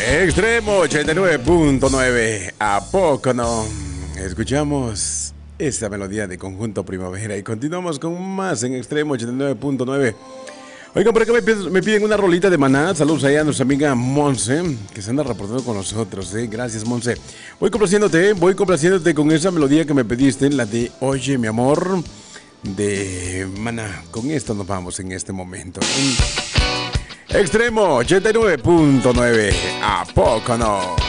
Extremo 89.9. ¿A poco no? Escuchamos esta melodía de Conjunto Primavera y continuamos con más en Extremo 89.9. Oigan, por acá me piden una rolita de Maná. Saludos allá a nuestra amiga Monse, que se anda reportando con nosotros. Gracias, Monse. Voy complaciéndote con esa melodía que me pediste, la de Oye, mi amor, de Maná. Con esto nos vamos en este momento. Extremo 89.9. ¿A poco no?